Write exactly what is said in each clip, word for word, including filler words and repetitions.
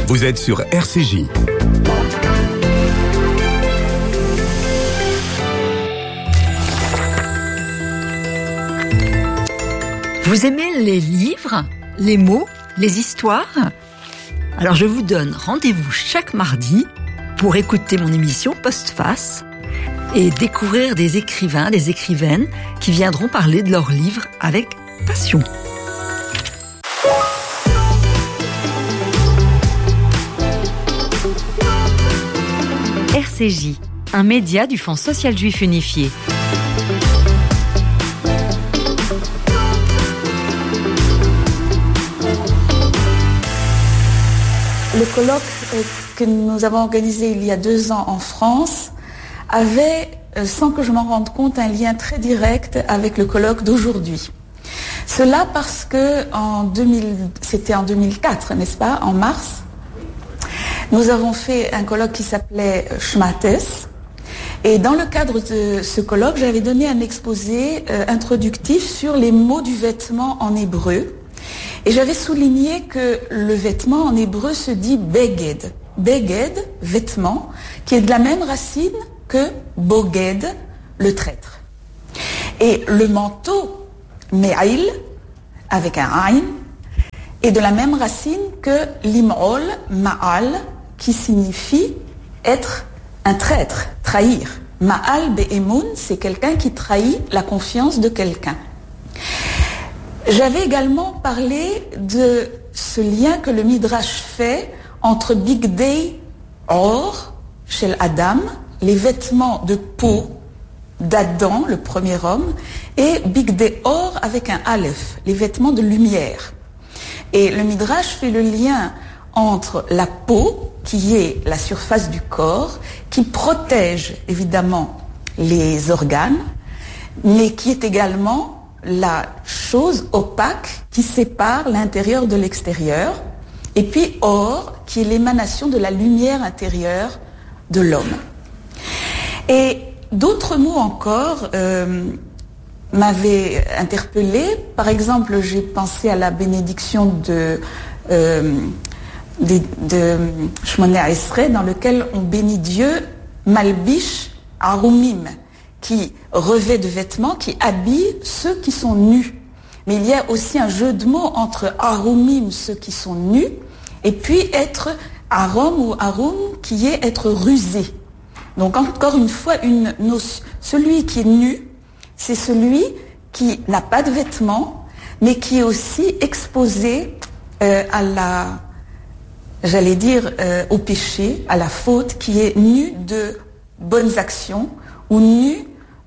Vous êtes sur R C J. Vous aimez les livres, les mots, les histoires ? Alors je vous donne rendez-vous chaque mardi pour écouter mon émission Postface et découvrir des écrivains, des écrivaines qui viendront parler de leurs livres avec passion. R C J, un média du Fonds social juif unifié. Le colloque que nous avons organisé il y a deux ans en France avait, sans que je m'en rende compte, un lien très direct avec le colloque d'aujourd'hui. Cela parce que en deux mille, c'était en deux mille quatre, n'est-ce pas, en mars, nous avons fait un colloque qui s'appelait Shmates. Et dans le cadre de ce colloque, j'avais donné un exposé euh, introductif sur les mots du vêtement en hébreu. Et j'avais souligné que le vêtement en hébreu se dit beged. Beged, vêtement, qui est de la même racine que boged, le traître. Et le manteau, me'il, avec un aïn, est de la même racine que l'im'ol, ma'al, qui signifie être un traître, trahir. Ma'al be'emoun, c'est quelqu'un qui trahit la confiance de quelqu'un. J'avais également parlé de ce lien que le Midrash fait entre Bigdei Or, chez Adam, les vêtements de peau d'Adam, le premier homme, et Bigdei Or avec un Aleph, les vêtements de lumière. Et le Midrash fait le lien entre la peau, qui est la surface du corps, qui protège évidemment les organes, mais qui est également la chose opaque qui sépare l'intérieur de l'extérieur, et puis or, qui est l'émanation de la lumière intérieure de l'homme. Et d'autres mots encore euh, m'avaient interpellée. Par exemple, j'ai pensé à la bénédiction de, euh, de, de Shmoneh Esrei, dans lequel on bénit Dieu, Malbish Arumim, qui revêt de vêtements, qui habille ceux qui sont nus. Mais il y a aussi un jeu de mots entre arumim, ceux qui sont nus, et puis être arom ou arum, qui est être rusé. Donc encore une fois, une notion. Celui qui est nu, c'est celui qui n'a pas de vêtements, mais qui est aussi exposé euh, à la, j'allais dire, euh, au péché, à la faute, qui est nu de bonnes actions ou nu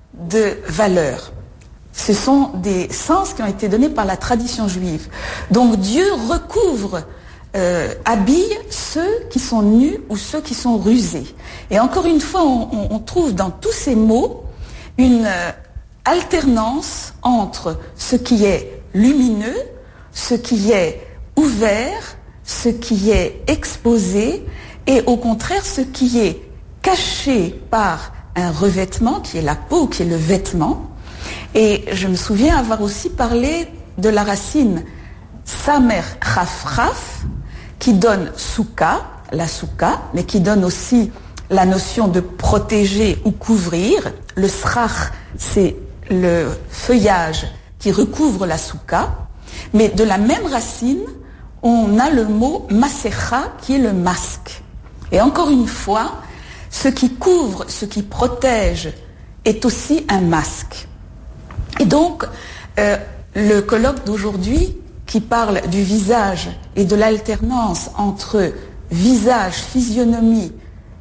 de valeurs. Ce sont des sens qui ont été donnés par la tradition juive. Donc Dieu recouvre, euh, habille ceux qui sont nus ou ceux qui sont rusés. Et encore une fois, on, on, on trouve dans tous ces mots une euh, alternance entre ce qui est lumineux, ce qui est ouvert, ce qui est exposé, et au contraire ce qui est caché par un revêtement, qui est la peau, qui est le vêtement. Et je me souviens avoir aussi parlé de la racine samer chafraf, qui donne souka, la souka, mais qui donne aussi la notion de protéger ou couvrir. Le srach, c'est le feuillage qui recouvre la souka. Mais de la même racine, on a le mot masecha, qui est le masque. Et encore une fois, ce qui couvre, ce qui protège est aussi un masque. Et donc, euh, le colloque d'aujourd'hui, qui parle du visage et de l'alternance entre visage, physionomie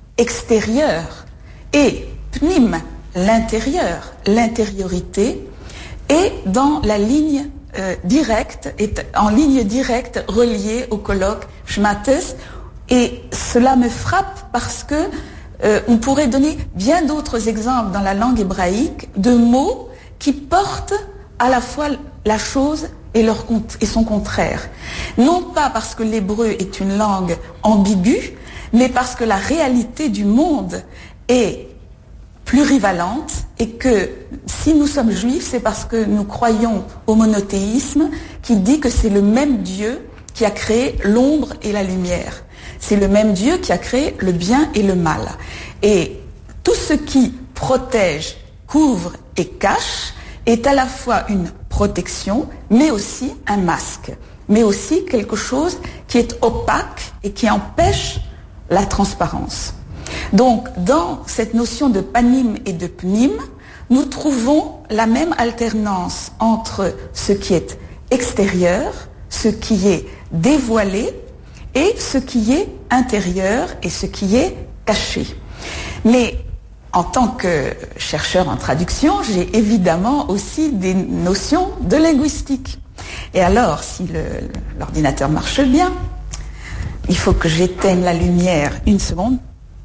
extérieure et pnim, l'intérieur, l'intériorité, est dans la ligne euh, directe, est en ligne directe reliée au colloque Shmates. Et cela me frappe parce que Euh, on pourrait donner bien d'autres exemples dans la langue hébraïque de mots qui portent à la fois la chose et, leur, et son contraire. Non pas parce que l'hébreu est une langue ambiguë, mais parce que la réalité du monde est plurivalente et que si nous sommes juifs, c'est parce que nous croyons au monothéisme qui dit que c'est le même Dieu qui a créé l'ombre et la lumière. C'est le même Dieu qui a créé le bien et le mal. Et tout ce qui protège, couvre et cache est à la fois une protection, mais aussi un masque, mais aussi quelque chose qui est opaque et qui empêche la transparence. Donc, dans cette notion de panim et de pnim, nous trouvons la même alternance entre ce qui est extérieur, ce qui est dévoilé, et ce qui est intérieur et ce qui est caché. Mais en tant que chercheur en traduction, j'ai évidemment aussi des notions de linguistique. Et alors, si le, l'ordinateur marche bien, il faut que j'éteigne la lumière une seconde.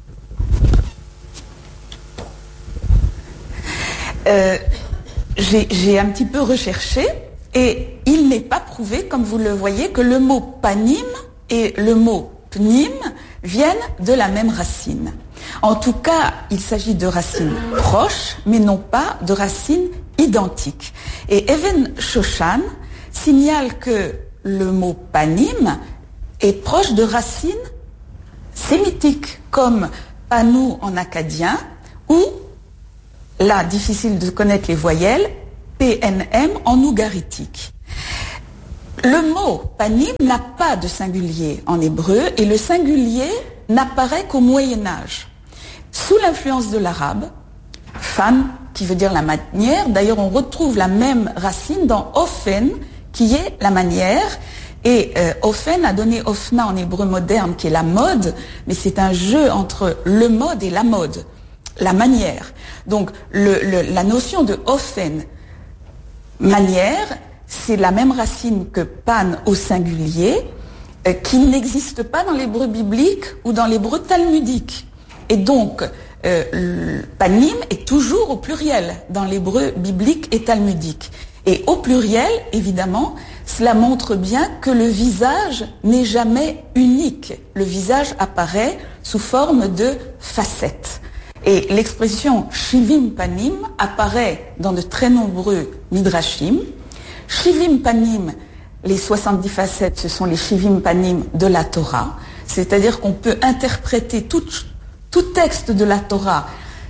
Euh, j'ai, j'ai un petit peu recherché et il n'est pas prouvé, comme vous le voyez, que le mot panim et le mot pnim viennent de la même racine. En tout cas, il s'agit de racines proches, mais non pas de racines identiques. Et Even Shoshan signale que le mot panim est proche de racines sémitiques, comme panou en acadien, ou, là, difficile de connaître les voyelles, P N M en ougaritique. Le mot panim n'a pas de singulier en hébreu et le singulier n'apparaît qu'au Moyen-Âge. Sous l'influence de l'arabe, fan, qui veut dire la manière, d'ailleurs on retrouve la même racine dans ofen, qui est la manière, et euh, ofen a donné ofna en hébreu moderne, qui est la mode, mais c'est un jeu entre le mode et la mode, la manière. Donc le, le, la notion de ofen, manière, c'est la même racine que pan au singulier, euh, qui n'existe pas dans l'hébreu biblique ou dans l'hébreu talmudique. Et donc, euh, panim est toujours au pluriel dans l'hébreu biblique et talmudique. Et au pluriel, évidemment, cela montre bien que le visage n'est jamais unique. Le visage apparaît sous forme de facettes. Et l'expression shivim panim apparaît dans de très nombreux midrashim. Shivim panim, les soixante-dix facettes, ce sont les shivim panim de la Torah. C'est-à-dire qu'on peut interpréter tout, tout texte de la Torah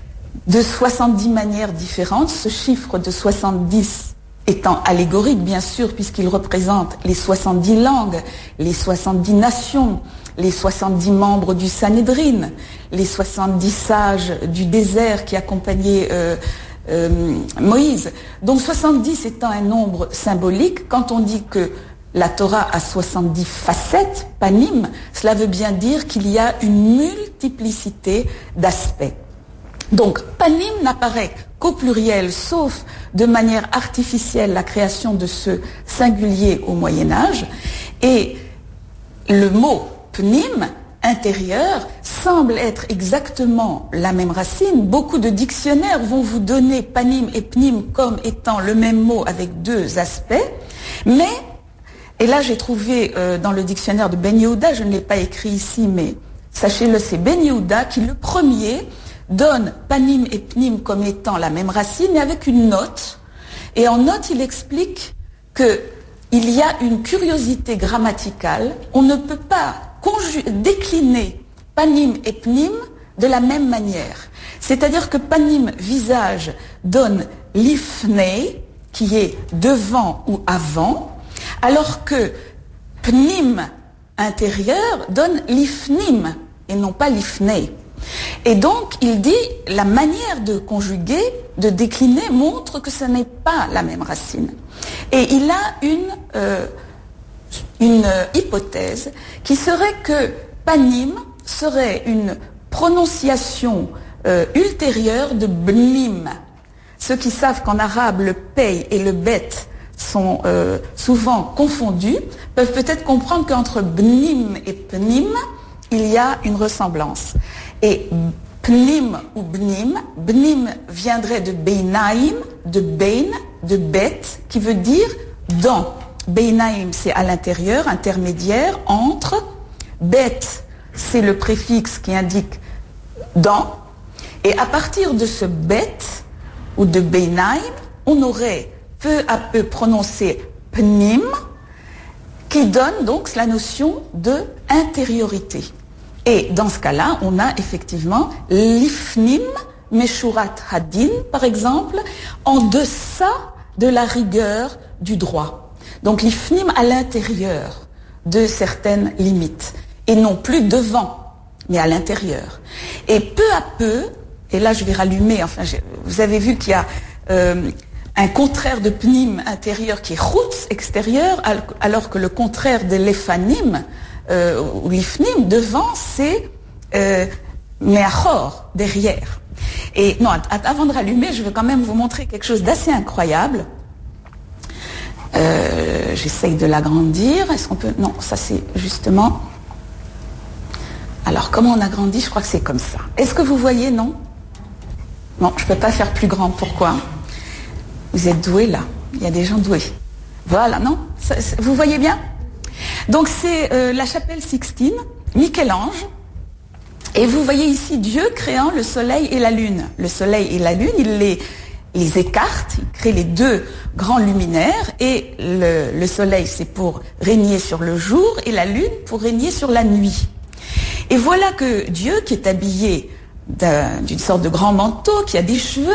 de soixante-dix manières différentes. Ce chiffre de soixante-dix étant allégorique, bien sûr, puisqu'il représente les soixante-dix langues, les soixante-dix nations, les soixante-dix membres du Sanhédrin, les soixante-dix sages du désert qui accompagnaient euh, euh, Moïse. Donc soixante-dix étant un nombre symbolique, quand on dit que la Torah a soixante-dix facettes, panim, cela veut bien dire qu'il y a une multiplicité d'aspects. Donc panim n'apparaît qu'au pluriel, sauf de manière artificielle la création de ce singulier au Moyen-Âge. Et le mot pnim, intérieur, semble être exactement la même racine. Beaucoup de dictionnaires vont vous donner panim et pnim comme étant le même mot avec deux aspects. Mais, et là j'ai trouvé euh, dans le dictionnaire de Ben Yehuda, je ne l'ai pas écrit ici, mais sachez-le, c'est Ben Yehuda qui, le premier, donne panim et pnim comme étant la même racine, mais avec une note. Et en note, il explique que il y a une curiosité grammaticale. On ne peut pas conju- décliner panim et pnim de la même manière. C'est-à-dire que panim, visage, donne lifnei, qui est devant ou avant, alors que pnim, intérieur, donne lifnim, et non pas lifnei. Et donc, il dit, la manière de conjuguer, de décliner, montre que ce n'est pas la même racine. Et il a une, euh, une hypothèse qui serait que panim serait une prononciation euh, ultérieure de bnim. Ceux qui savent qu'en arabe, le pei et le bet sont euh, souvent confondus, peuvent peut-être comprendre qu'entre bnim et pnim, il y a une ressemblance. Et pnim ou bnim, bnim viendrait de beinaim, de bein, de bet, qui veut dire dans. Beinaim, c'est à l'intérieur, intermédiaire, entre. Bet, c'est le préfixe qui indique dans. Et à partir de ce bet, ou de beinaim, on aurait peu à peu prononcé pnim, qui donne donc la notion de intériorité. Et dans ce cas-là, on a effectivement l'ifnim meshurat hadin, par exemple, en deçà de la rigueur du droit. Donc l'ifnim à l'intérieur de certaines limites, et non plus devant, mais à l'intérieur. Et peu à peu, et là je vais rallumer, enfin je, vous avez vu qu'il y a euh, un contraire de pnim intérieur qui est chutz extérieur, alors que le contraire de l'efanim, euh, ou l'ifnim, devant, c'est euh, meachor, derrière. Et non, avant de rallumer, je veux quand même vous montrer quelque chose d'assez incroyable. Euh, j'essaye de l'agrandir. Est-ce qu'on peut... Non, ça c'est justement... Alors, comment on agrandit? Je crois que c'est comme ça. Est-ce que vous voyez? Non? Non, je ne peux pas faire plus grand. Pourquoi? Vous êtes doués là. Il y a des gens doués. Voilà, non? Ça, vous voyez bien? Donc c'est euh, la chapelle Sixtine, Michel-Ange. Et vous voyez ici Dieu créant le soleil et la lune. Le soleil et la lune, il les, les écarte, il crée les deux grands luminaires. Et le, le soleil, c'est pour régner sur le jour, et la lune pour régner sur la nuit. Et voilà que Dieu, qui est habillé d'un, d'une sorte de grand manteau, qui a des cheveux,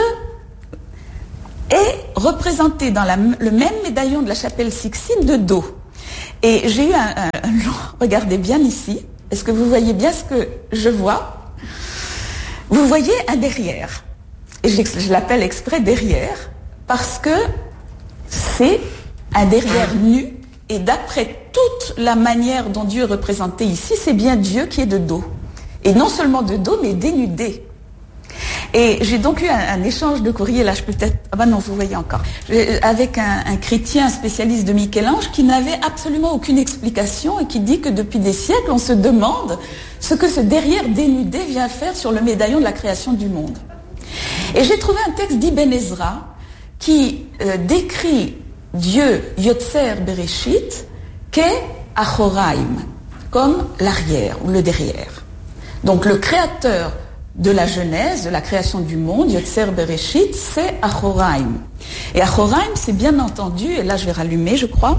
est représenté dans la, le même médaillon de la chapelle Sixtine de dos. Et j'ai eu un, un, un long... Regardez bien ici. Est-ce que vous voyez bien ce que je vois? Vous voyez un derrière. Et je, je l'appelle exprès derrière parce que c'est un derrière nu. Et d'après toute la manière dont Dieu est représenté ici, c'est bien Dieu qui est de dos. Et non seulement de dos, mais dénudé. Et j'ai donc eu un, un échange de courrier, là je peux peut-être... Ah ben non, vous voyez encore. Avec un, un chrétien spécialiste de Michel-Ange qui n'avait absolument aucune explication et qui dit que depuis des siècles, on se demande ce que ce derrière dénudé vient faire sur le médaillon de la création du monde. Et j'ai trouvé un texte d'Ibn Ezra qui euh, décrit Dieu, Yotzer Bereshit, qu'est Achoraim, comme l'arrière ou le derrière. Donc le créateur de la Genèse, de la création du monde, Yotzer Bereshit, c'est Achoraim. Et Achoraim, c'est bien entendu, et là je vais rallumer, je crois.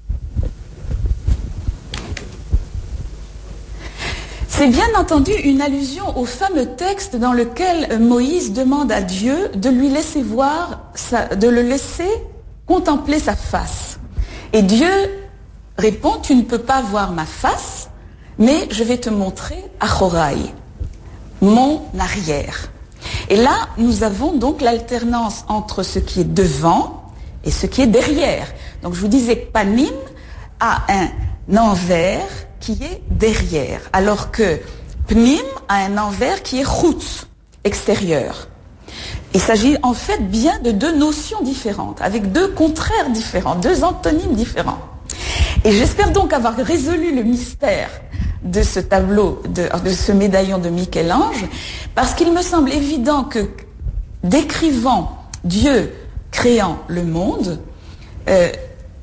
C'est bien entendu une allusion au fameux texte dans lequel Moïse demande à Dieu de lui laisser voir, sa, de le laisser contempler sa face. Et Dieu répond, tu ne peux pas voir ma face, mais je vais te montrer Achorai, mon arrière. Et là, nous avons donc l'alternance entre ce qui est devant et ce qui est derrière. Donc je vous disais que Panim a un envers qui est derrière, alors que Pnim a un envers qui est chutz, extérieur. Il s'agit en fait bien de deux notions différentes, avec deux contraires différents, deux antonymes différents. Et j'espère donc avoir résolu le mystère de ce tableau, de, de ce médaillon de Michel-Ange, parce qu'il me semble évident que, décrivant Dieu créant le monde, euh,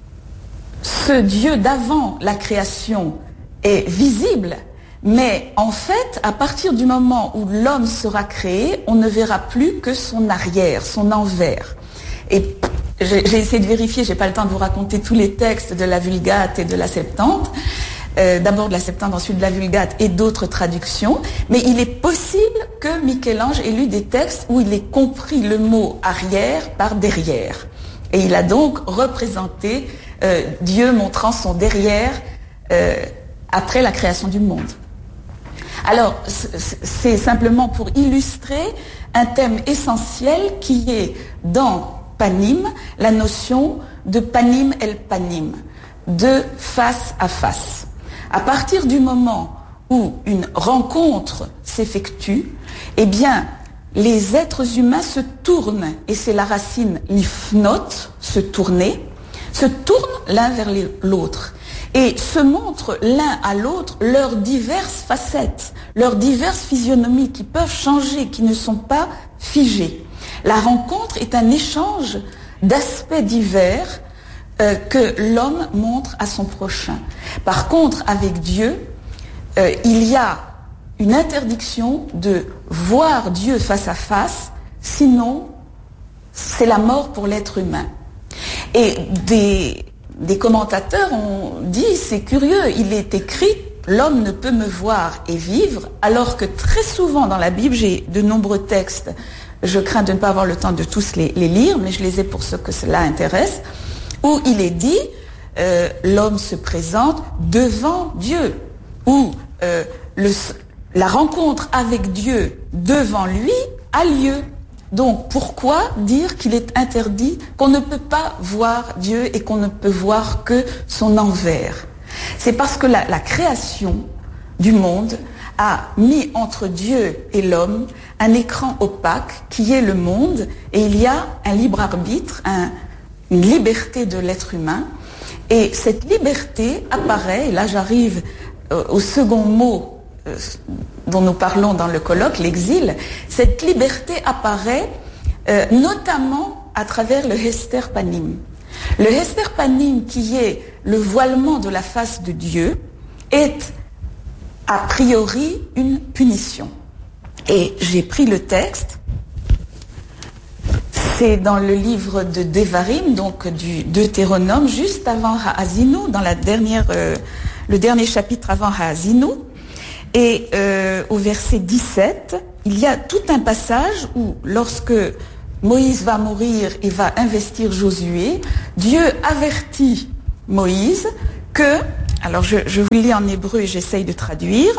ce Dieu d'avant la création est visible, mais en fait, à partir du moment où l'homme sera créé, on ne verra plus que son arrière, son envers. Et j'ai, j'ai essayé de vérifier, j'ai pas le temps de vous raconter tous les textes de la Vulgate et de la Septante, euh, d'abord de la Septante, ensuite de la Vulgate et d'autres traductions, mais il est possible que Michel-Ange ait lu des textes où il ait compris le mot arrière par derrière. Et il a donc représenté euh, Dieu montrant son derrière euh, après la création du monde. Alors, c'est simplement pour illustrer un thème essentiel qui est dans Panim, la notion de Panim el Panim, de face à face. À partir du moment où une rencontre s'effectue, eh bien, les êtres humains se tournent, et c'est la racine lifnot, se tourner, se tournent l'un vers l'autre. Et se montrent l'un à l'autre leurs diverses facettes, leurs diverses physionomies qui peuvent changer, qui ne sont pas figées. La rencontre est un échange d'aspects divers euh, que l'homme montre à son prochain. Par contre, avec Dieu, euh, il y a une interdiction de voir Dieu face à face, sinon c'est la mort pour l'être humain. Et des... des commentateurs ont dit, c'est curieux, il est écrit « L'homme ne peut me voir et vivre », alors que très souvent dans la Bible, j'ai de nombreux textes, je crains de ne pas avoir le temps de tous les, les lire, mais je les ai pour ceux que cela intéresse, où il est dit euh, « L'homme se présente devant Dieu », où euh, le, la rencontre avec Dieu devant lui a lieu. Donc, pourquoi dire qu'il est interdit, qu'on ne peut pas voir Dieu et qu'on ne peut voir que son envers? C'est parce que la, la création du monde a mis entre Dieu et l'homme un écran opaque qui est le monde, et il y a un libre arbitre, un, une liberté de l'être humain, et cette liberté apparaît, et là j'arrive euh, au second mot dont nous parlons dans le colloque, l'exil. Cette liberté apparaît euh, notamment à travers le Hester Panim. Le Hester Panim, qui est le voilement de la face de Dieu, est a priori une punition. Et j'ai pris le texte, c'est dans le livre de Devarim, donc du Deutéronome, juste avant Ha'azinu, dans la dernière, euh, le dernier chapitre avant Ha'azinu. Et euh, au verset dix-sept, il y a tout un passage où, lorsque Moïse va mourir et va investir Josué, Dieu avertit Moïse que, alors je, je vous le lis en hébreu et j'essaye de traduire.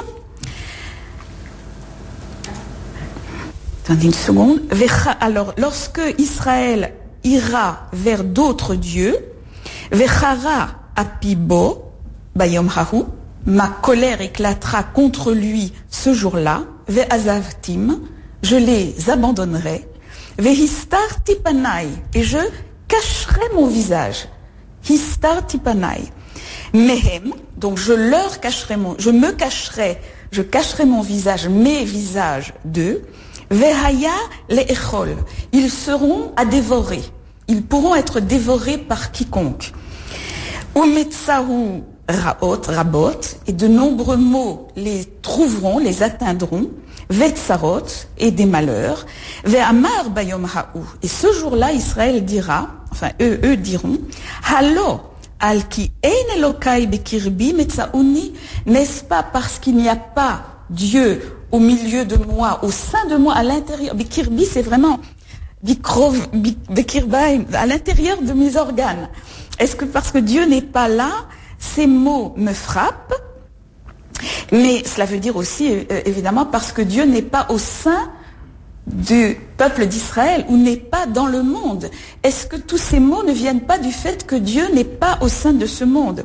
Attendez une seconde. Alors, lorsque Israël ira vers d'autres dieux, Vechara apibo bayom hahu, ma colère éclatera contre lui ce jour-là, ve'azavtim, je les abandonnerai, ve'histar tipanai, et je cacherai mon visage, histar tipanai, mehem, donc je leur cacherai mon, je me cacherai, je cacherai mon visage, mes visages d'eux, ve'haya le'echol, ils seront à dévorer, ils pourront être dévorés par quiconque, umetsahu Raot, rabot, et de nombreux maux les trouveront, les atteindront, vetsarot, et des malheurs, ve'amar bayom ha'u, et ce jour-là, Israël dira, enfin eux, eux diront, Halo, al ki ein elokai bekirbi metsauni, n'est-ce pas parce qu'il n'y a pas Dieu au milieu de moi, au sein de moi, à l'intérieur, bekirbi c'est vraiment, bikrov, bekirbaim, à l'intérieur de mes organes. Est-ce que parce que Dieu n'est pas là, ces mots me frappent, mais cela veut dire aussi, euh, évidemment, parce que Dieu n'est pas au sein du peuple d'Israël ou n'est pas dans le monde. Est-ce que tous ces mots ne viennent pas du fait que Dieu n'est pas au sein de ce monde?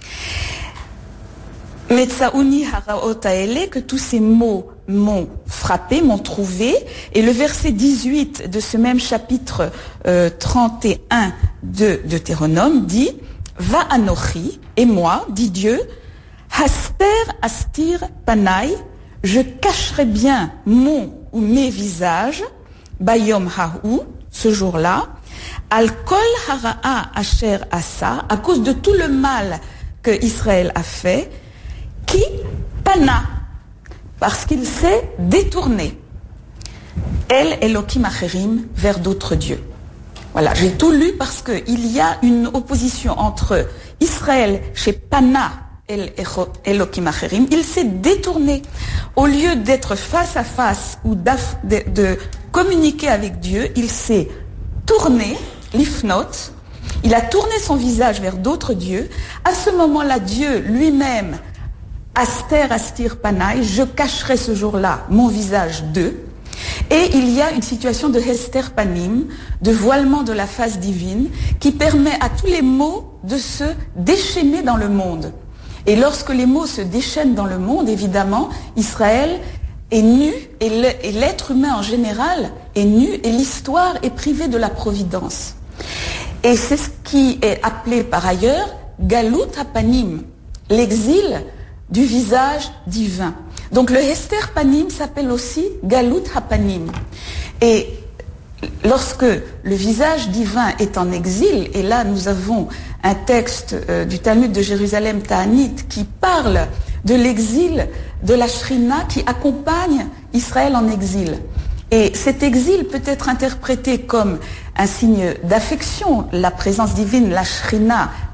Metsaouni haraotaele, que tous ces mots m'ont frappé, m'ont trouvé, et le verset dix-huit de ce même chapitre euh, trente et un de Deutéronome dit « Va anochi » et moi, dit Dieu, Haster astir panai, je cacherai bien mon ou mes visages, bayom hahu, ce jour-là, al kol hara'a asher asa, à cause de tout le mal que Israël a fait, qui pana, parce qu'il s'est détourné, el elokim acherim, vers d'autres dieux. Voilà, j'ai tout lu parce qu'il y a une opposition entre Israël chez Pana el Elokim Acherim. Il s'est détourné. Au lieu d'être face à face ou de, de communiquer avec Dieu, il s'est tourné, l'ifnot, il a tourné son visage vers d'autres dieux. À ce moment-là, Dieu lui-même, Aster Astir Panai, je cacherai ce jour-là mon visage d'eux. Et il y a une situation de Hester Panim, de voilement de la face divine, qui permet à tous les mots de se déchaîner dans le monde. Et lorsque les mots se déchaînent dans le monde, évidemment, Israël est nu, et l'être humain en général est nu, et l'histoire est privée de la providence. Et c'est ce qui est appelé par ailleurs Galut HaPanim, l'exil du visage divin. Donc le Hester Panim s'appelle aussi Galut HaPanim. Et lorsque le visage divin est en exil, et là nous avons un texte euh, du Talmud de Jérusalem Ta'anit qui parle de l'exil de la Shrina qui accompagne Israël en exil. Et cet exil peut être interprété comme un signe d'affection, la présence divine, la Shrina,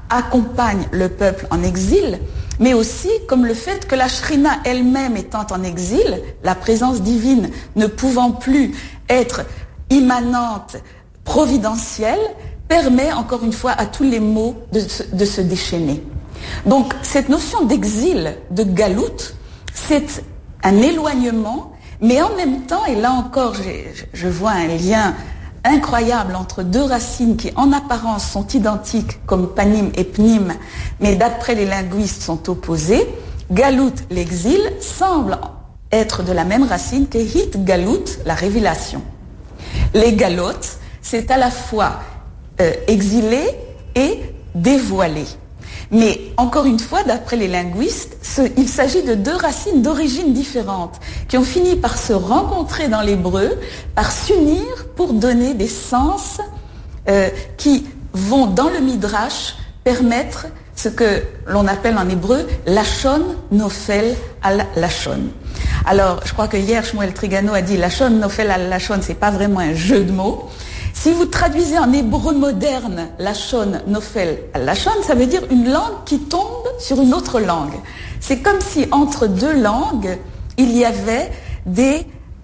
accompagne le peuple en exil, mais aussi comme le fait que la Shrina elle-même étant en exil, la présence divine ne pouvant plus être immanente, providentielle, permet encore une fois à tous les maux de se, de se déchaîner. Donc cette notion d'exil, de galoute, c'est un éloignement, mais en même temps, et là encore j'ai, je vois un lien incroyable entre deux racines qui en apparence sont identiques comme panim et pnim, mais d'après les linguistes sont opposées. Galout, l'exil, semble être de la même racine que hit galout, la révélation. Les galotes, c'est à la fois euh, exilé et dévoilé. Mais encore une fois, d'après les linguistes, ce, il s'agit de deux racines d'origine différentes qui ont fini par se rencontrer dans l'hébreu, par s'unir pour donner des sens euh, qui vont dans le midrash permettre ce que l'on appelle en hébreu lachon nofel al lachon. Alors, je crois que hier Shmuel Trigano a dit lachon nofel al lachon, c'est pas vraiment un jeu de mots. Si vous traduisez en hébreu moderne lachon nofel al lachon, ça veut dire une langue qui tombe sur une autre langue. C'est comme si entre deux langues, il y avait des...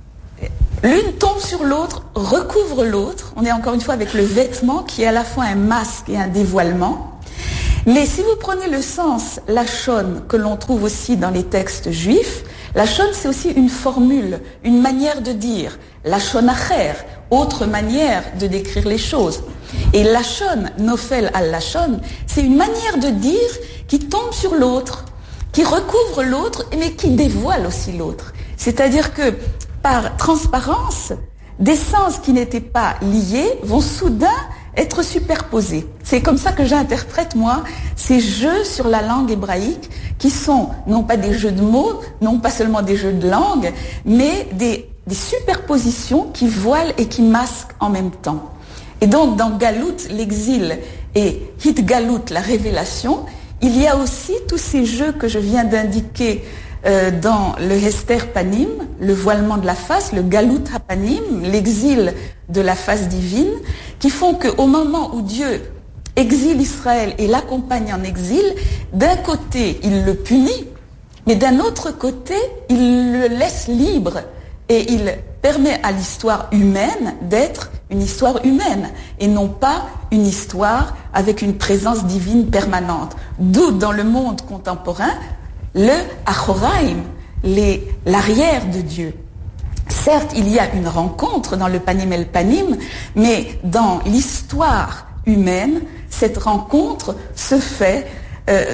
L'une tombe sur l'autre, recouvre l'autre. On est encore une fois avec le vêtement qui est à la fois un masque et un dévoilement. Mais si vous prenez le sens lachon que l'on trouve aussi dans les textes juifs, lachon c'est aussi une formule, une manière de dire. Lachon acher, autre manière de décrire les choses. Et lachon, nofel al lachon, c'est une manière de dire qui tombe sur l'autre, qui recouvre l'autre, mais qui dévoile aussi l'autre. C'est-à-dire que par transparence, des sens qui n'étaient pas liés vont soudain être superposés. C'est comme ça que j'interprète, moi, ces jeux sur la langue hébraïque qui sont non pas des jeux de mots, non pas seulement des jeux de langue, mais des, des superpositions qui voilent et qui masquent en même temps. Et donc, dans Galout, l'exil, et Hit Galout, la révélation, il y a aussi tous ces jeux que je viens d'indiquer euh, dans le Hester Panim, le voilement de la face, le Galout Hapanim, l'exil de la face divine, qui font qu'au moment où Dieu exile Israël et l'accompagne en exil, d'un côté, il le punit, mais d'un autre côté, il le laisse libre et il permet à l'histoire humaine d'être une histoire humaine et non pas une histoire avec une présence divine permanente. D'où, dans le monde contemporain, le Achoraim, les, l'arrière de Dieu. Certes, il y a une rencontre dans le Panim el Panim, mais dans l'histoire humaine, cette rencontre se fait euh,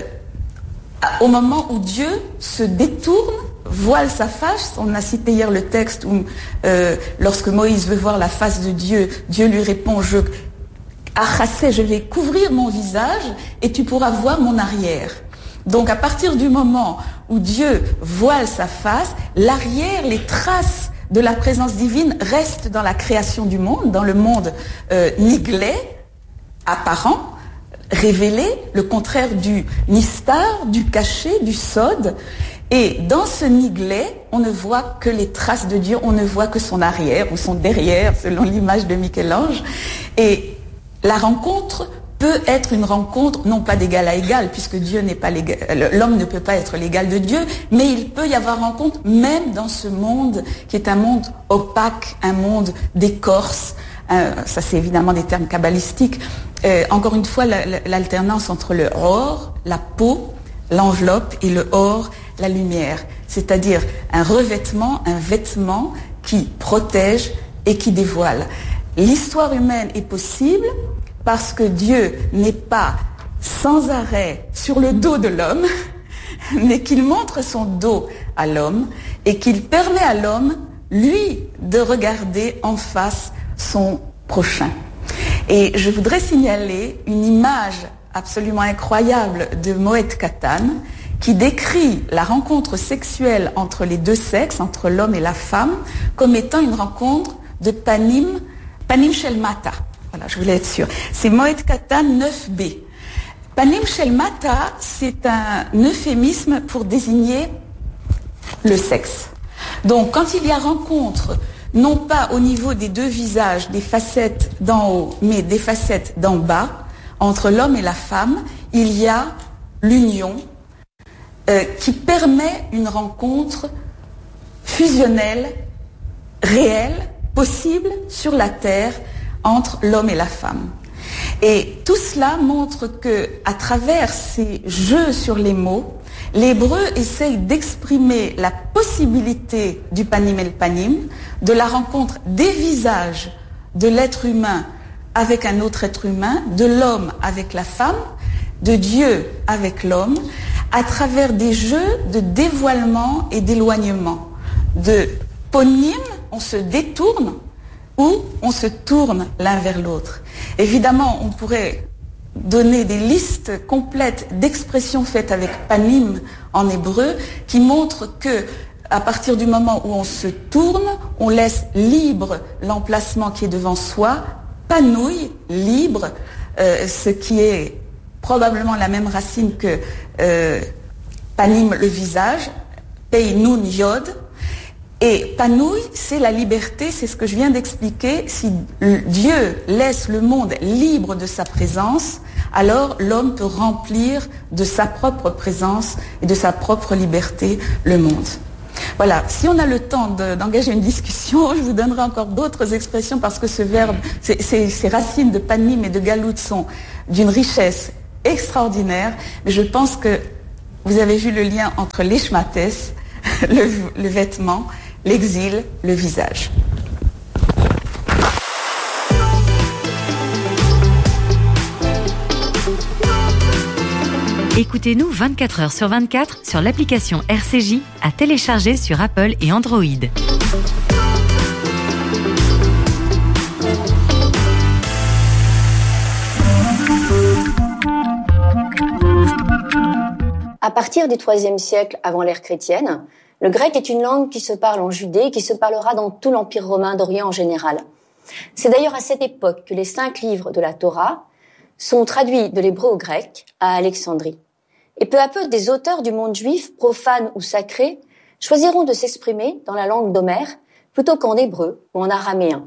au moment où Dieu se détourne, voile sa face. On a cité hier le texte où euh, lorsque Moïse veut voir la face de Dieu, Dieu lui répond, je, Achassé, je vais couvrir mon visage et tu pourras voir mon arrière. Donc à partir du moment où Dieu voile sa face, l'arrière, les traces de la présence divine restent dans la création du monde, dans le monde euh, niglé, apparent, révélé, le contraire du nistar, du caché, du sod. Et dans ce niglé, on ne voit que les traces de Dieu, on ne voit que son arrière ou son derrière, selon l'image de Michel-Ange. Et la rencontre peut être une rencontre, non pas d'égal à égal, puisque Dieu n'est pas l'égal, l'homme ne peut pas être l'égal de Dieu, mais il peut y avoir rencontre même dans ce monde qui est un monde opaque, un monde d'écorce. Euh, ça c'est évidemment des termes kabbalistiques. Euh, encore une fois, la, la, l'alternance entre le or, la peau, l'enveloppe, et le or, la lumière. C'est-à-dire un revêtement, un vêtement qui protège et qui dévoile. L'histoire humaine est possible parce que Dieu n'est pas sans arrêt sur le dos de l'homme, mais qu'il montre son dos à l'homme et qu'il permet à l'homme, lui, de regarder en face son prochain. Et je voudrais signaler une image absolument incroyable de Moed Katan qui décrit la rencontre sexuelle entre les deux sexes, entre l'homme et la femme, comme étant une rencontre de panim, panim shel mata. Voilà, je voulais être sûre. C'est Moed Katan neuf b. Panim shel mata, c'est un euphémisme pour désigner le sexe. Donc, quand il y a rencontre, non pas au niveau des deux visages, des facettes d'en haut, mais des facettes d'en bas, entre l'homme et la femme, il y a l'union euh, qui permet une rencontre fusionnelle, réelle, possible sur la terre entre l'homme et la femme. Et tout cela montre que, à travers ces jeux sur les mots, l'hébreu essaye d'exprimer la possibilité du panim el panim, de la rencontre des visages de l'être humain avec un autre être humain, de l'homme avec la femme, de Dieu avec l'homme, à travers des jeux de dévoilement et d'éloignement. De ponim, on se détourne, ou on se tourne l'un vers l'autre. Évidemment, on pourrait donner des listes complètes d'expressions faites avec panim en hébreu qui montrent que, à partir du moment où on se tourne, on laisse libre l'emplacement qui est devant soi, panouille, libre, euh, ce qui est probablement la même racine que euh, panim, le visage, pei nun yod. Et panouille, c'est la liberté, c'est ce que je viens d'expliquer. Si Dieu laisse le monde libre de sa présence, alors l'homme peut remplir de sa propre présence et de sa propre liberté le monde. Voilà, si on a le temps de, d'engager une discussion, je vous donnerai encore d'autres expressions parce que ce verbe, ces, ces, ces racines de panim et de galout sont d'une richesse extraordinaire. Mais je pense que vous avez vu le lien entre l'échmates, le, le vêtement, l'exil, le visage. Écoutez-nous vingt-quatre heures sur vingt-quatre sur l'application R C J à télécharger sur Apple et Android. À partir du troisième siècle avant l'ère chrétienne, le grec est une langue qui se parle en Judée et qui se parlera dans tout l'Empire romain d'Orient en général. C'est d'ailleurs à cette époque que les cinq livres de la Torah sont traduits de l'hébreu au grec à Alexandrie. Et peu à peu, des auteurs du monde juif, profanes ou sacrés, choisiront de s'exprimer dans la langue d'Homère plutôt qu'en hébreu ou en araméen.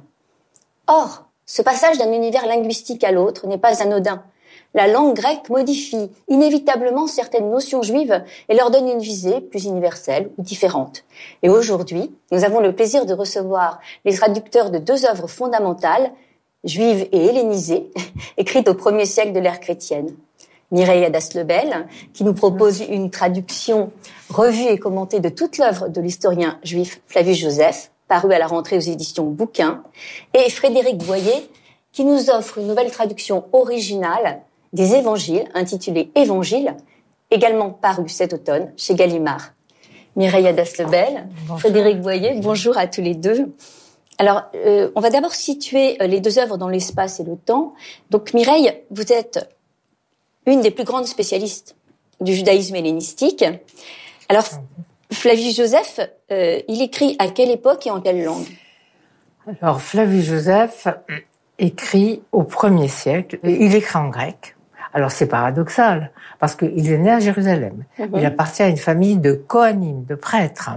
Or, ce passage d'un univers linguistique à l'autre n'est pas anodin. La langue grecque modifie inévitablement certaines notions juives et leur donne une visée plus universelle ou différente. Et aujourd'hui, nous avons le plaisir de recevoir les traducteurs de deux œuvres fondamentales, juives et hellénisées, écrites au premier siècle de l'ère chrétienne. Mireille Adas-Lebel, qui nous propose une traduction revue et commentée de toute l'œuvre de l'historien juif Flavius Joseph, parue à la rentrée aux éditions Bouquin, et Frédéric Boyer, qui nous offre une nouvelle traduction originale des évangiles, intitulée Évangiles, également paru cet automne chez Gallimard. Mireille Adas-Lebel, Frédéric Boyer, bonjour à tous les deux. Alors, euh, on va d'abord situer les deux œuvres dans l'espace et le temps. Donc, Mireille, vous êtes une des plus grandes spécialistes du judaïsme hellénistique. Alors, Flavius Joseph, euh, il écrit à quelle époque et en quelle langue ? Alors, Flavius Joseph écrit au premier siècle, il écrit en grec. Alors c'est paradoxal, parce qu'il est né à Jérusalem. Mm-hmm. Il appartient à une famille de Kohanim, de prêtres.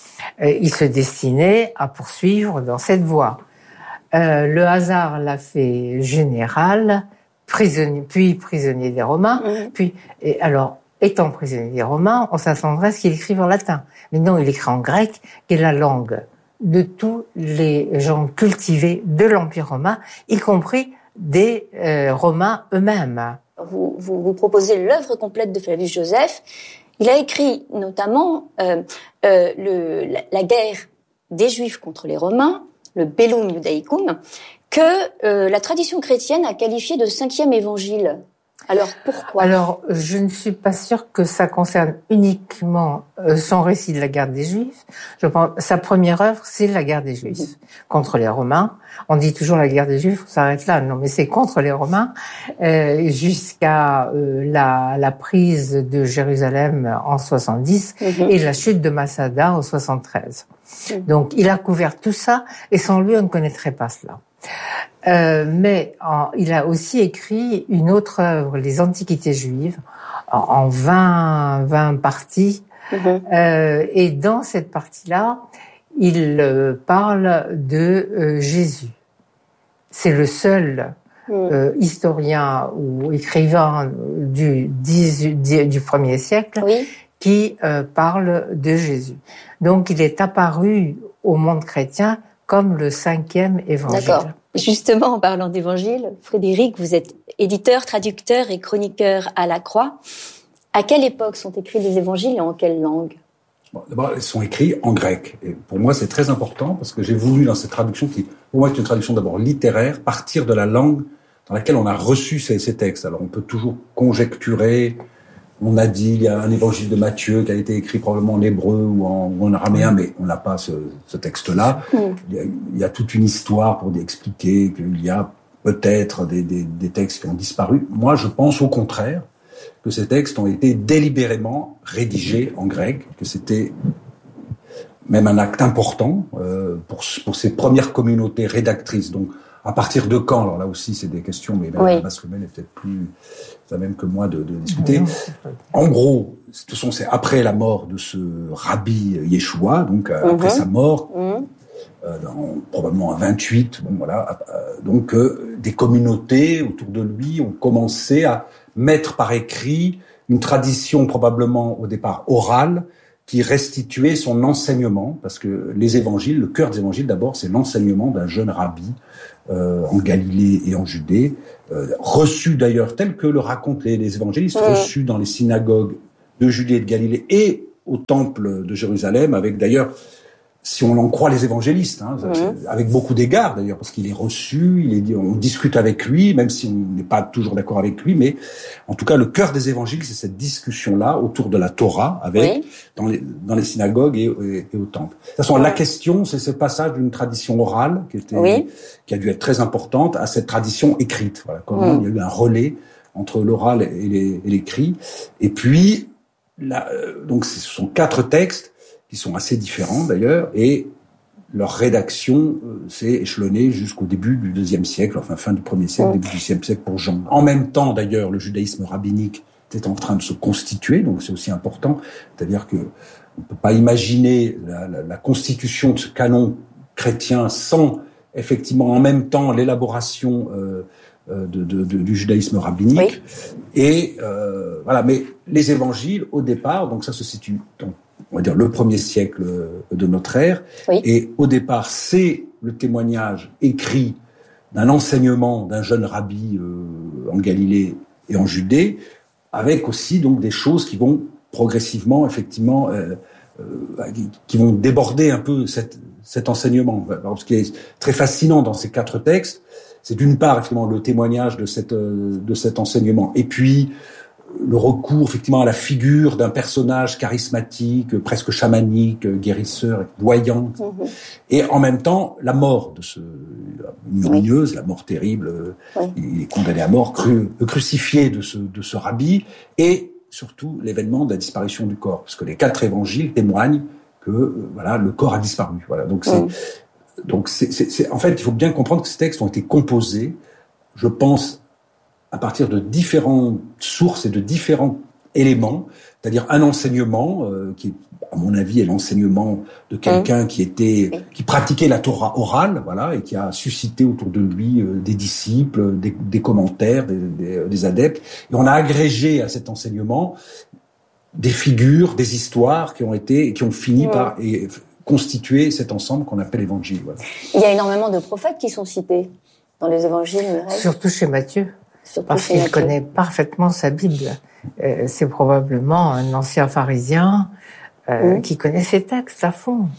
Il se destinait à poursuivre dans cette voie. Euh, le hasard l'a fait général, prisonnier, puis prisonnier des Romains. Mm-hmm. Puis, et alors, étant prisonnier des Romains, on s'attendrait à ce qu'il écrive en latin. Mais non, il écrit en grec, qui est la langue de tous les gens cultivés de l'Empire romain, y compris des euh, Romains eux-mêmes. Vous, vous, vous proposez l'œuvre complète de Flavius Joseph. Il a écrit notamment euh, euh, le, la, la guerre des Juifs contre les Romains, le Bellum Judaicum, que euh, la tradition chrétienne a qualifié de cinquième évangile. Alors pourquoi ? Alors je ne suis pas sûre que ça concerne uniquement euh, son récit de la guerre des Juifs. Je pense sa première œuvre, c'est la guerre des Juifs mmh. contre les Romains. On dit toujours la guerre des Juifs, on s'arrête là. Non, mais c'est contre les Romains euh, jusqu'à euh, la, la prise de Jérusalem en soixante-dix mmh. et la chute de Massada en soixante-treize. Mmh. Donc il a couvert tout ça et sans lui on ne connaîtrait pas cela. Euh, mais en, il a aussi écrit une autre œuvre, les Antiquités juives, en, en vingt, vingt parties. Mmh. Euh, et dans cette partie-là, il euh, parle de euh, Jésus. C'est le seul mmh. euh, historien ou écrivain du, dix, du premier siècle oui. qui euh, parle de Jésus. Donc il est apparu au monde chrétien comme le cinquième évangile. D'accord. Justement, en parlant d'évangile, Frédéric, vous êtes éditeur, traducteur et chroniqueur à la Croix. À quelle époque sont écrits les évangiles et en quelle langue ? Bon, d'abord, ils sont écrits en grec. Et pour moi, c'est très important parce que j'ai voulu, dans cette traduction, qui pour moi est une traduction d'abord littéraire, partir de la langue dans laquelle on a reçu ces, ces textes. Alors, on peut toujours conjecturer. On a dit, il y a un évangile de Matthieu qui a été écrit probablement en hébreu ou en, ou en araméen, mais on n'a pas ce, ce texte-là. Mm. Il, y a, il y a toute une histoire pour expliquer qu'il y a peut-être des, des, des textes qui ont disparu. Moi, je pense au contraire que ces textes ont été délibérément rédigés en grec, que c'était même un acte important euh, pour, pour ces premières communautés rédactrices. Donc, à partir de quand ? Alors là aussi, c'est des questions, mais oui. Bas Ruben est peut-être plus ça même que moi de, de discuter. En gros, de toute façon, c'est après la mort de ce rabbi Yeshua, donc mm-hmm. après sa mort, mm-hmm. euh, dans, probablement à vingt-huit, bon voilà, euh, donc euh, des communautés autour de lui ont commencé à mettre par écrit une tradition probablement au départ orale qui restituait son enseignement, parce que les évangiles, le cœur des évangiles d'abord, c'est l'enseignement d'un jeune rabbi euh, en Galilée et en Judée, euh, reçu d'ailleurs tel que le racontent les, les évangélistes, mmh. reçu dans les synagogues de Judée et de Galilée et au temple de Jérusalem, avec d'ailleurs, si on en croit les évangélistes, hein, mmh. avec beaucoup d'égards d'ailleurs, parce qu'il est reçu, il est dit, on discute avec lui, même si on n'est pas toujours d'accord avec lui, mais en tout cas le cœur des évangiles, c'est cette discussion-là autour de la Torah, avec oui. dans, les, dans les synagogues et, et, et au temple. De toute façon, la question, c'est ce passage d'une tradition orale qui était, oui. qui a dû être très importante à cette tradition écrite. Voilà, comment mmh. il y a eu un relais entre l'oral et, les, et l'écrit. Et puis, là, donc ce sont quatre textes qui sont assez différents d'ailleurs, et leur rédaction euh, s'est échelonnée jusqu'au début du deuxième siècle, enfin fin du premier siècle, début du deuxième siècle pour Jean. En même temps d'ailleurs, le judaïsme rabbinique était en train de se constituer, donc c'est aussi important, c'est-à-dire que on peut pas imaginer la, la, la constitution de ce canon chrétien sans effectivement en même temps l'élaboration euh, de, de, de, du judaïsme rabbinique. Oui. Et euh, voilà, mais les évangiles au départ, donc ça se situe dans on va dire le premier siècle de notre ère, oui. et au départ, c'est le témoignage écrit d'un enseignement d'un jeune rabbi euh, en Galilée et en Judée, avec aussi donc des choses qui vont progressivement, effectivement, euh, euh, qui vont déborder un peu cette, cet enseignement. Alors, ce qui est très fascinant dans ces quatre textes, c'est d'une part, effectivement, le témoignage de cette, de cet enseignement, et puis le recours effectivement à la figure d'un personnage charismatique, presque chamanique, guérisseur, voyant, mmh. et en même temps la mort de ce ignominieuse, oui. la mort terrible, oui. il est condamné à mort, cru, crucifié de ce de ce rabbi, et surtout l'événement de la disparition du corps, parce que les quatre évangiles témoignent que euh, voilà le corps a disparu. Voilà, donc c'est mmh. donc c'est, c'est, c'est en fait il faut bien comprendre que ces textes ont été composés, je pense, à partir de différentes sources et de différents éléments, c'est-à-dire un enseignement euh, qui, à mon avis, est l'enseignement de quelqu'un mmh. qui était, qui pratiquait la Torah orale, voilà, et qui a suscité autour de lui euh, des disciples, des, des commentaires, des, des, des adeptes. Et on a agrégé à cet enseignement des figures, des histoires qui ont été, qui ont fini mmh. par et, constituer cet ensemble qu'on appelle l'Évangile. Voilà. Il y a énormément de prophètes qui sont cités dans les Évangiles. Surtout chez Matthieu. Surtout parce qu'il connaît parfaitement sa Bible. Euh, c'est probablement un ancien pharisien euh, mmh. qui connaît ses textes à fond.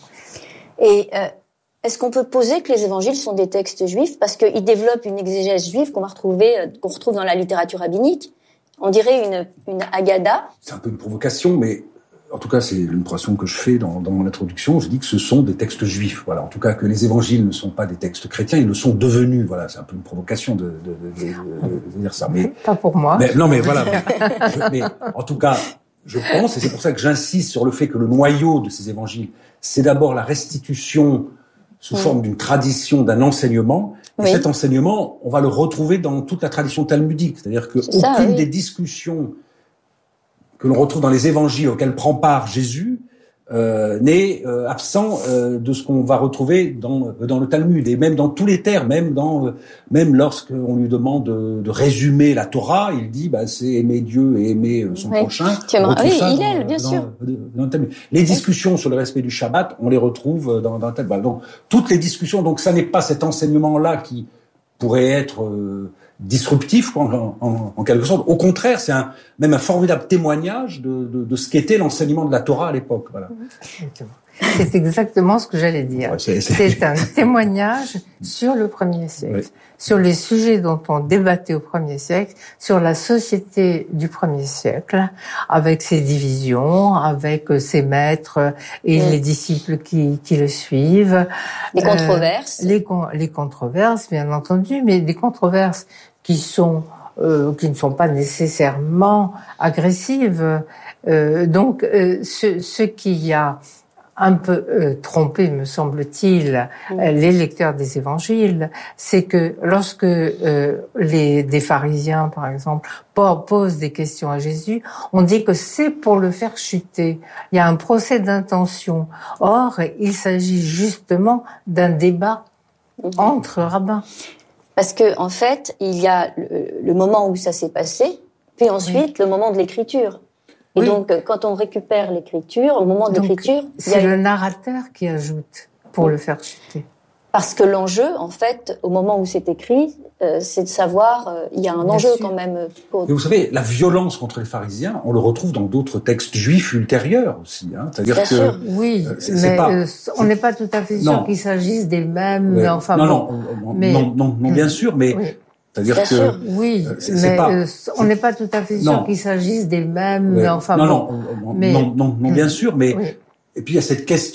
Et euh, est-ce qu'on peut poser que les évangiles sont des textes juifs parce qu'ils développent une exégèse juive qu'on va retrouver, qu'on retrouve dans la littérature rabbinique ? On dirait une, une agada. C'est un peu une provocation, mais en tout cas, c'est l'impression que je fais dans, dans mon introduction. Je dis que ce sont des textes juifs. Voilà. En tout cas, que les évangiles ne sont pas des textes chrétiens, ils le sont devenus. Voilà. C'est un peu une provocation de, de, de, de, de dire ça. Mais, pas pour moi. Mais, non, mais voilà. je, mais en tout cas, je pense, et c'est pour ça que j'insiste sur le fait que le noyau de ces évangiles, c'est d'abord la restitution sous oui. forme d'une tradition, d'un enseignement. Et oui. cet enseignement, on va le retrouver dans toute la tradition talmudique. C'est-à-dire que c'est aucune ça, oui. des discussions que l'on retrouve dans les évangiles auxquels prend part Jésus euh, n'est euh, absent euh, de ce qu'on va retrouver dans dans le Talmud et même dans tous les termes, même dans euh, même lorsqu'on lui demande de, de résumer la Torah, il dit bah c'est aimer Dieu et aimer son oui. prochain. Oui, il est bien dans, sûr. Dans, dans le Talmud. Les discussions oui. sur le respect du Shabbat, on les retrouve dans, dans le Talmud. Donc toutes les discussions, donc ça n'est pas cet enseignement-là qui pourrait être euh, disruptif en, en, en quelque sorte. Au contraire, c'est un, même un formidable témoignage de, de, de ce qu'était l'enseignement de la Torah à l'époque. Voilà. C'est exactement ce que j'allais dire. Ouais, c'est, c'est... c'est un témoignage sur le premier siècle, oui. sur les sujets dont on débattait au premier siècle, sur la société du premier siècle, avec ses divisions, avec ses maîtres et oui. les disciples qui, qui le suivent. Les controverses. Euh, les, les controverses, bien entendu, mais des controverses qui sont euh, qui ne sont pas nécessairement agressives. Euh, donc, euh, ce, ce qui a un peu euh, trompé, me semble-t-il, mmh. euh, les lecteurs des évangiles, c'est que lorsque euh, les des pharisiens, par exemple, posent des questions à Jésus, on dit que c'est pour le faire chuter. Il y a un procès d'intention. Or, il s'agit justement d'un débat mmh. entre rabbins. Parce que, en fait, il y a le, le moment où ça s'est passé, puis ensuite oui. le moment de l'écriture. Et oui. donc, quand on récupère l'écriture, au moment de donc, l'écriture... c'est il y a... le narrateur qui ajoute pour oui. le faire chuter. Parce que l'enjeu, en fait, au moment où c'est écrit, euh, c'est de savoir... Euh, il y a un Bien enjeu sûr. Quand même... Pour... Et vous savez, la violence contre les pharisiens, on le retrouve dans d'autres textes juifs ultérieurs aussi. Hein. C'est-à-dire Bien que... Sûr. Oui, euh, c'est, mais c'est pas, euh, on n'est pas tout à fait sûr non. qu'il s'agisse des mêmes... Mais, enfin, non, bon, non, non, mais... non, non, non, bien sûr, mais... Oui. C'est-à-dire Bien que sûr. oui, euh, c'est, mais c'est pas, euh, on n'est pas tout à fait sûr non. qu'il s'agisse des mêmes. Mais, enfin non, bon, non, non, mais, non, non, non, bien sûr, mais oui. et puis il y a cette question.